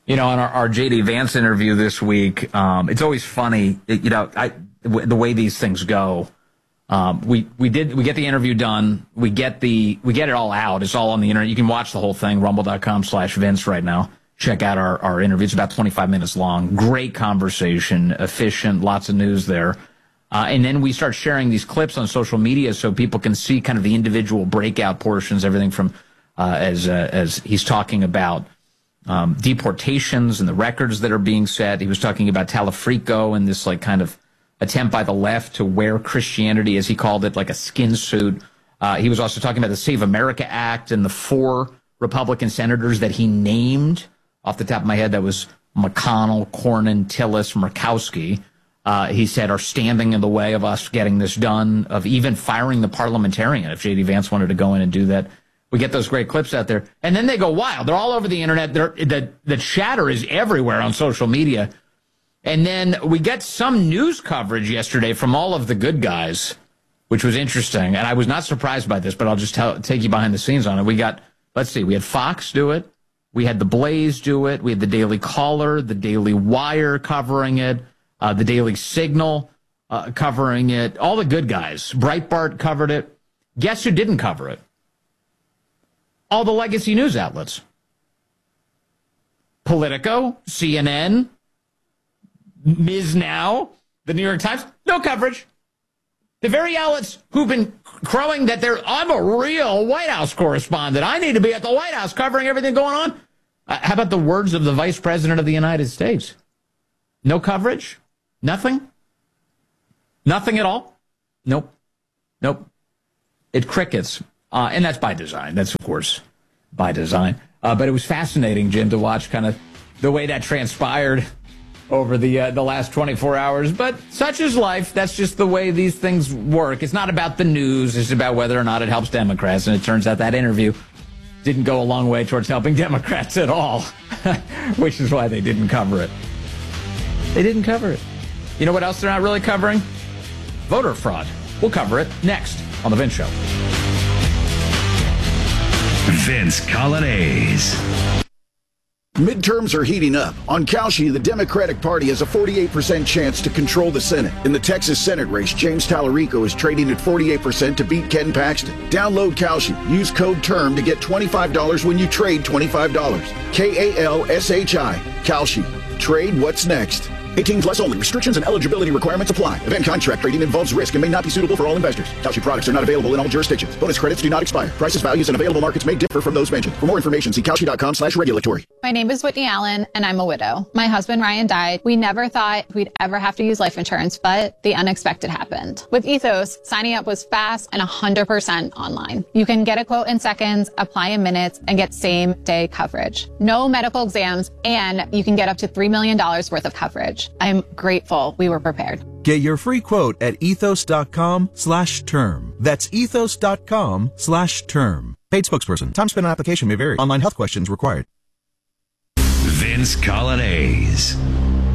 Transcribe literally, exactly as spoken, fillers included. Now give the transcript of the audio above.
You know, on our, our J D Vance interview this week, um, it's always funny, you know, I, the way these things go. Um, we, we did, we get the interview done. We get the, we get it all out. It's all on the internet. You can watch the whole thing, rumble.com slash Vince right now. Check out our, our interview. It's about twenty-five minutes long. Great conversation, efficient, lots of news there. Uh, and then we start sharing these clips on social media so people can see kind of the individual breakout portions, everything from, uh, as, uh, as he's talking about, um, deportations and the records that are being set. He was talking about Talafrico and this like kind of attempt by the left to wear Christianity, as he called it, like a skin suit. Uh, he was also talking about the Save America Act and the four Republican senators that he named. Off the top of my head, that was McConnell, Cornyn, Tillis, Murkowski. Uh, he said are standing in the way of us getting this done, of even firing the parliamentarian if J D Vance wanted to go in and do that. We get those great clips out there. And then they go wild. They're all over the internet. They're, the, the chatter is everywhere on social media. And then we get some news coverage yesterday from all of the good guys, which was interesting. And I was not surprised by this, but I'll just tell, take you behind the scenes on it. We got, let's see, we had Fox do it. We had The Blaze do it. We had the Daily Caller, the Daily Wire covering it, uh, the Daily Signal uh, covering it. All the good guys. Breitbart covered it. Guess who didn't cover it? All the legacy news outlets. Politico, C N N, Miz Now, the New York Times, no coverage. The very outlets who've been crowing that they're, I'm a real White House correspondent. I need to be at the White House covering everything going on. Uh, how about the words of the Vice President of the United States? No coverage? Nothing? Nothing at all? Nope. Nope. It crickets. Uh, and that's by design. That's, of course, by design. Uh, but it was fascinating, Jim, to watch kind of the way that transpired over the uh, the last twenty-four hours. But such is life. That's just the way these things work. It's not about the news. It's about whether or not it helps Democrats. And it turns out that interview didn't go a long way towards helping Democrats at all, which is why they didn't cover it. They didn't cover it. You know what else they're not really covering? Voter fraud. We'll cover it next on The Vince Show. Vince Coglianese. Midterms are heating up. On Kalshi, the Democratic Party has a forty-eight percent chance to control the Senate. In the Texas Senate race, James Talarico is trading at forty-eight percent to beat Ken Paxton. Download Kalshi. Use code TERM to get twenty-five dollars when you trade twenty-five dollars. K A L S H I. Kalshi. Trade what's next. eighteen plus only. Restrictions and eligibility requirements apply. Event contract trading involves risk and may not be suitable for all investors. Kalshi products are not available in all jurisdictions. Bonus credits do not expire. Prices, values, and available markets may differ from those mentioned. For more information, see Kalshi.com slash regulatory. My name is Whitney Allen, and I'm a widow. My husband, Ryan, died. We never thought we'd ever have to use life insurance, but the unexpected happened. With Ethos, signing up was fast and one hundred percent online. You can get a quote in seconds, apply in minutes, and get same-day coverage. No medical exams, and you can get up to three million dollars worth of coverage. I'm grateful we were prepared. Get your free quote at ethos.com slash term. That's ethos.com slash term. Paid spokesperson. Time spent on application may vary. Online health questions required. Vince Coglianese.